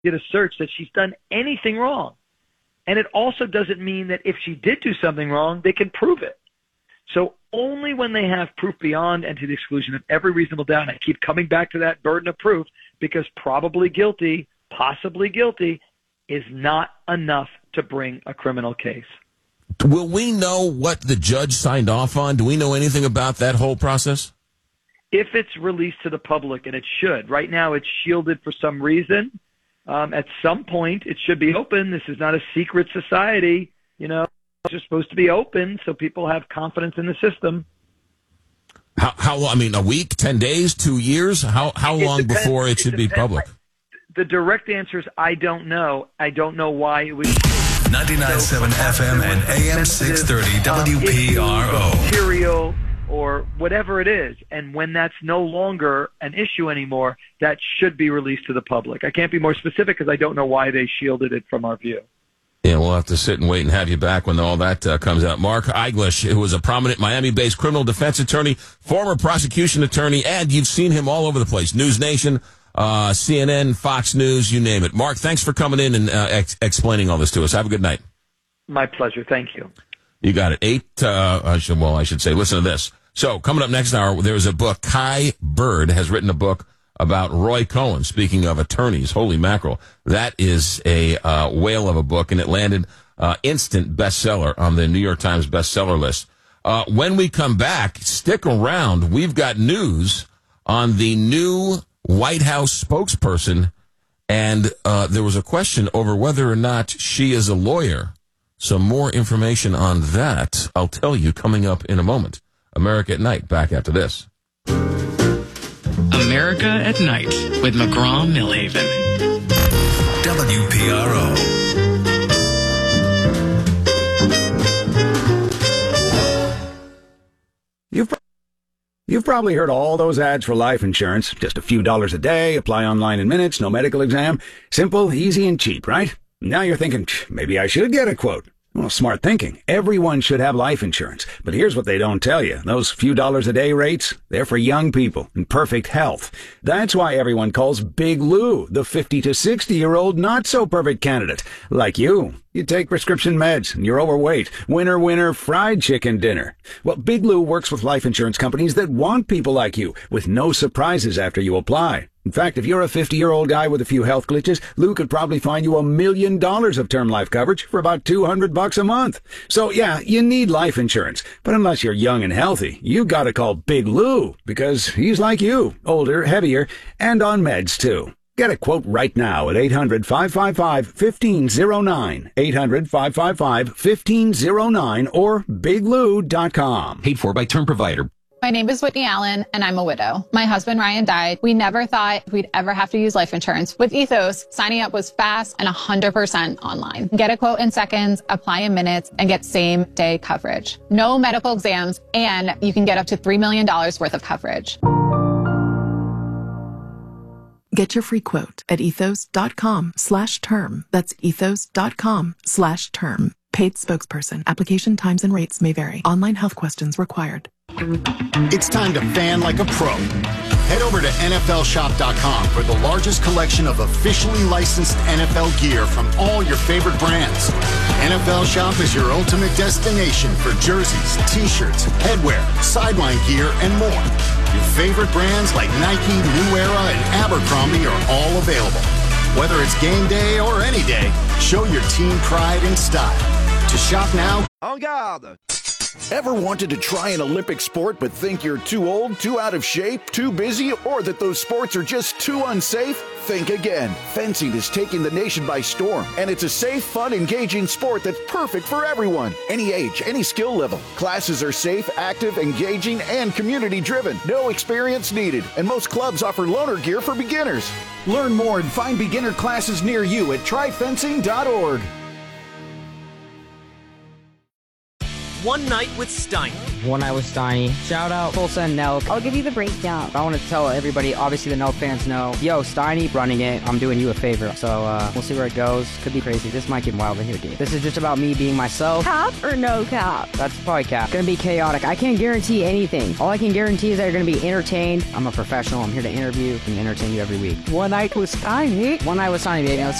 get a search that she's done anything wrong. And it also doesn't mean that if she did do something wrong, they can prove it. So only when they have proof beyond and to the exclusion of every reasonable doubt, and I keep coming back to that burden of proof, because probably guilty, possibly guilty, is not enough to bring a criminal case. Will we know what the judge signed off on? Do we know anything about that whole process? If it's released to the public, and it should. Right now it's shielded for some reason. At some point it should be open. This is not a secret society. It's just supposed to be open so people have confidence in the system. How long? I mean, a week, 10 days, 2 years? How long before it should be public? The direct answer is I don't know. I don't know why it was 99.7 FM and AM 630 WPRO. Material or whatever it is. And when that's no longer an issue anymore, that should be released to the public. I can't be more specific because I don't know why they shielded it from our view. Yeah, we'll have to sit and wait and have you back when all that comes out. Mark Eiglish, who was a prominent Miami-based criminal defense attorney, former prosecution attorney, and you've seen him all over the place. News Nation, CNN, Fox News, you name it. Mark, thanks for coming in and explaining all this to us. Have a good night. My pleasure. Thank you. You got it. I should say, listen to this. So coming up next hour, there's a book. Kai Bird has written a book about Roy Cohn. Speaking of attorneys, holy mackerel. That is a whale of a book, and it landed instant bestseller on the New York Times bestseller list. When we come back, stick around. We've got news on the new White House spokesperson, and there was a question over whether or not she is a lawyer. Some more information on that I'll tell you coming up in a moment. America at Night, back after this. America at Night with McGraw-Millhaven. WPRO. You've probably heard all those ads for life insurance. Just a few dollars a day, apply online in minutes, no medical exam. Simple, easy, and cheap, right? Now you're thinking, maybe I should get a quote. Well, smart thinking. Everyone should have life insurance. But here's what they don't tell you. Those few dollars a day rates, they're for young people in perfect health. That's why everyone calls Big Lou the 50 to 60-year-old not-so-perfect candidate. Like you. You take prescription meds and you're overweight. Winner, winner, fried chicken dinner. Well, Big Lou works with life insurance companies that want people like you, with no surprises after you apply. In fact, if you're a 50-year-old guy with a few health glitches, Lou could probably find you $1 million of term life coverage for about $200 a month. So yeah, you need life insurance. But unless you're young and healthy, you gotta call Big Lou, because he's like you, older, heavier, and on meds too. Get a quote right now at 800-555-1509, 800-555-1509, or biglou.com. Paid for by Term Provider. My name is Whitney Allen, and I'm a widow. My husband, Ryan, died. We never thought we'd ever have to use life insurance. With Ethos, signing up was fast and 100% online. Get a quote in seconds, apply in minutes, and get same-day coverage. No medical exams, and you can get up to $3 million worth of coverage. Get your free quote at ethos.com/term. That's ethos.com/term. Paid spokesperson. Application times and rates may vary. Online health questions required. It's time to fan like a pro. Head over to NFLshop.com for the largest collection of officially licensed NFL gear from all your favorite brands. NFL Shop is your ultimate destination for jerseys, t-shirts, headwear, sideline gear, and more. Your favorite brands like Nike, New Era, and Abercrombie are all available. Whether it's game day or any day, show your team pride and style. To shop now, En garde! Ever wanted to try an Olympic sport but think you're too old, too out of shape, too busy, or that those sports are just too unsafe? Think again. Fencing is taking the nation by storm, and it's a safe, fun, engaging sport that's perfect for everyone. Any age, any skill level. Classes are safe, active, engaging, and community-driven. No experience needed, and most clubs offer loaner gear for beginners. Learn more and find beginner classes near you at tryfencing.org. One Night with Steiny. One Night with Steiny. Shout out Tulsa and Nelk. I'll give you the breakdown. I want to tell everybody, obviously the Nelk fans know, yo, Steiny running it, I'm doing you a favor. So we'll see where it goes. Could be crazy. This might get wild in here, dude. This is just about me being myself. Cap or no cap? That's probably cap. Gonna be chaotic. I can't guarantee anything. All I can guarantee is that you're gonna be entertained. I'm a professional. I'm here to interview and entertain you every week. One Night with Steiny. One Night with Steiny, baby.